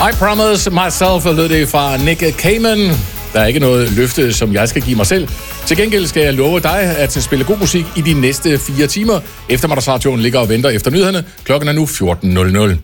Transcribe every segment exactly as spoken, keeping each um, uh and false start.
I Promise Myself lød det fra Nick Cayman. Der er ikke noget løfte, som jeg skal give mig selv. Til gengæld skal jeg love dig at spille god musik i de næste fire timer. Eftermiddagsradioen ligger og venter efter nyhederne. Klokken er nu fjorten nul nul.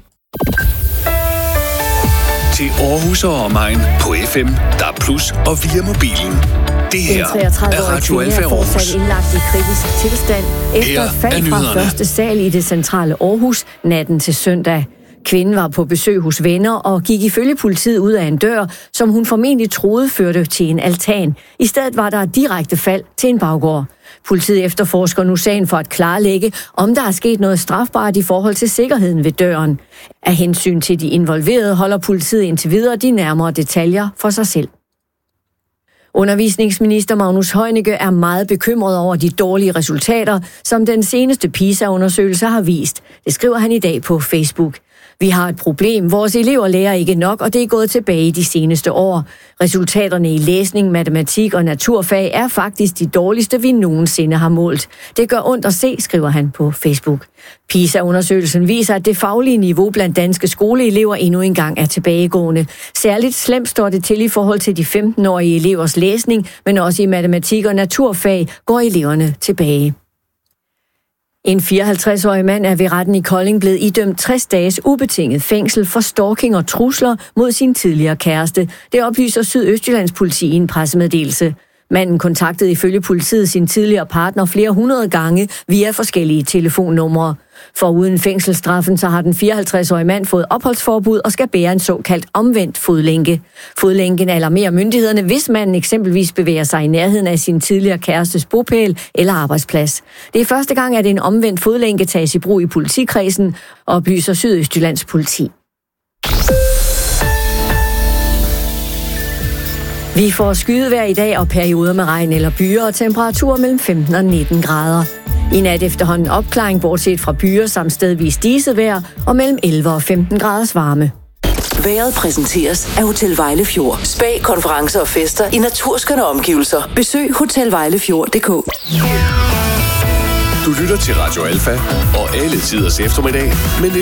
Til Aarhus og omegn på F M, D A B plus og via mobilen. Det her er Radio Alfa Aarhus. Fortsat indlagt i kritisk tilstand efter et fald fra første sal i det centrale Aarhus natten til søndag. Kvinden var på besøg hos venner og gik ifølge politiet ud af en dør, som hun formentlig troede førte til en altan. I stedet var der et direkte fald til en baggård. Politiet efterforsker nu sagen for at klarlægge, om der er sket noget strafbart i forhold til sikkerheden ved døren. Af hensyn til de involverede holder politiet indtil videre de nærmere detaljer for sig selv. Undervisningsminister Magnus Heunicke er meget bekymret over de dårlige resultater, som den seneste PISA-undersøgelse har vist. Det skriver han i dag på Facebook. Vi har et problem. Vores elever lærer ikke nok, og det er gået tilbage i de seneste år. Resultaterne i læsning, matematik og naturfag er faktisk de dårligste, vi nogensinde har målt. Det gør ondt at se, skriver han på Facebook. PISA-undersøgelsen viser, at det faglige niveau blandt danske skoleelever endnu engang er tilbagegående. Særligt slemt står det til i forhold til de femten-årige elevers læsning, men også i matematik og naturfag går eleverne tilbage. En fireoghalvtreds-årig mand er ved retten i Kolding blevet idømt tres dages ubetinget fængsel for stalking og trusler mod sin tidligere kæreste. Det oplyser Sydøstjyllands politi i en pressemeddelelse. Manden kontaktede ifølge politiet sin tidligere partner flere hundrede gange via forskellige telefonnumre. For uden fængselsstraffen, så har den fireoghalvtreds-årige mand fået opholdsforbud og skal bære en såkaldt omvendt fodlænke. Fodlænken alarmerer myndighederne, hvis manden eksempelvis bevæger sig i nærheden af sin tidligere kærestes bopæl eller arbejdsplads. Det er første gang, at en omvendt fodlænke tages i brug i politikredsen, oplyser Sydøstjyllands politi. Vi får skydevejr i dag og perioder med regn eller byer og temperaturer mellem femten og nitten grader. I nat efterhånden opklaring, bortset fra byer samt stedvis diset vejr og mellem elleve og femten graders varme. Vejret præsenteres af Hotel Vejlefjord. Spa, konferencer og fester i naturskønne omgivelser. Besøg hotel vejlefjord punktum d k. Du lytter til Radio Alfa og alle tiders eftermiddag med